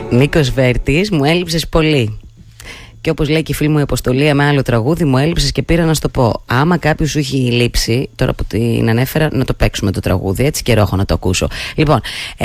Νίκος Βέρτης, μου έλειψες πολύ. Και όπως λέει και η φίλη μου η Αποστολία με άλλο τραγούδι, μου έλειψες και πήρα να σου το πω. Άμα κάποιος σου έχει λείψει, τώρα που την ανέφερα, να το παίξουμε το τραγούδι, έτσι καιρό έχω να το ακούσω. Λοιπόν,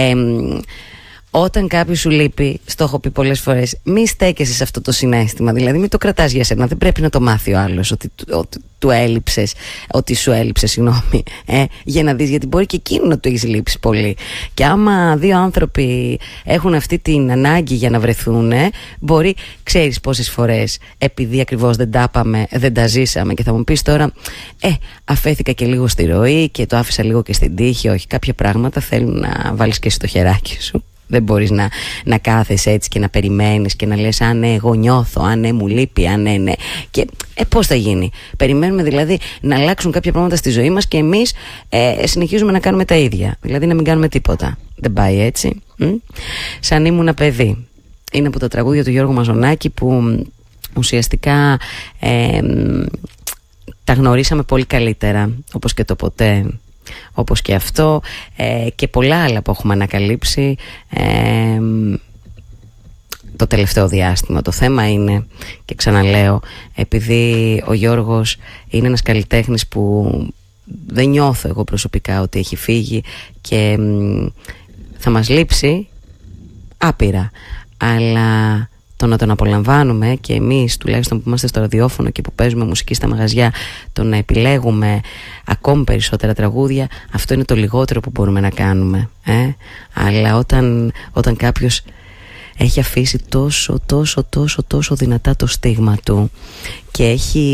όταν κάποιος σου λείπει, στο έχω πει πολλές φορές, μη στέκεσαι σε αυτό το συναίσθημα. Δηλαδή, μην το κρατάς για σένα. Δεν πρέπει να το μάθει ο άλλος ότι του έλειψες, ότι σου έλειψε, συγγνώμη. Για να δεις, γιατί μπορεί και εκείνο να του έχεις λείψει πολύ. Και άμα δύο άνθρωποι έχουν αυτή την ανάγκη για να βρεθούν, μπορεί, ξέρεις πόσες φορές, επειδή ακριβώς δεν τα πάμε, δεν τα ζήσαμε. Και θα μου πεις τώρα, αφέθηκα και λίγο στη ροή και το άφησα λίγο και στην τύχη. Όχι, κάποια πράγματα θέλουν να βάλεις και στο χεράκι σου. Δεν μπορείς να κάθεσαι έτσι και να περιμένεις και να λες αν ναι, εγώ νιώθω, αν ναι, μου λείπει, αν ναι. Και πώς θα γίνει? Περιμένουμε δηλαδή να αλλάξουν κάποια πράγματα στη ζωή μας και εμείς συνεχίζουμε να κάνουμε τα ίδια. Δηλαδή να μην κάνουμε τίποτα. Δεν πάει έτσι. Σαν ήμουν παιδί. Είναι από τα τραγούδια του Γιώργου Μαζονάκη που ουσιαστικά τα γνωρίσαμε πολύ καλύτερα, όπως και το ποτέ, όπως και αυτό, και πολλά άλλα που έχουμε ανακαλύψει το τελευταίο διάστημα. Το θέμα είναι, και ξαναλέω, επειδή ο Γιώργος είναι ένας καλλιτέχνης που δεν νιώθω εγώ προσωπικά ότι έχει φύγει και θα μας λείψει άπειρα, αλλά το να τον απολαμβάνουμε και εμείς τουλάχιστον που είμαστε στο ραδιόφωνο και που παίζουμε μουσική στα μαγαζιά, το να επιλέγουμε ακόμη περισσότερα τραγούδια, αυτό είναι το λιγότερο που μπορούμε να κάνουμε, αλλά όταν κάποιος έχει αφήσει τόσο δυνατά το στίγμα του και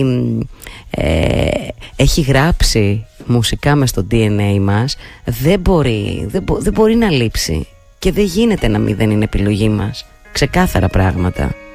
έχει γράψει μουσικά μες στο DNA μας, δεν μπορεί να λείψει και δεν γίνεται να μην, δεν είναι επιλογή μας. Ξεκάθαρα πράγματα.